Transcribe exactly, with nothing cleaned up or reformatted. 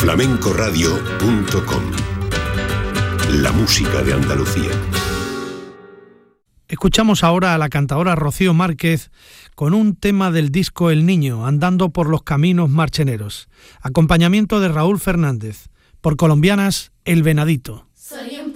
flamenco radio punto com. La música de Andalucía. Escuchamos ahora a la cantadora Rocío Márquez con un tema del disco El Niño, Andando por los Caminos Marcheneros. Acompañamiento de Raúl Fernández. Por Colombianas, El Venadito.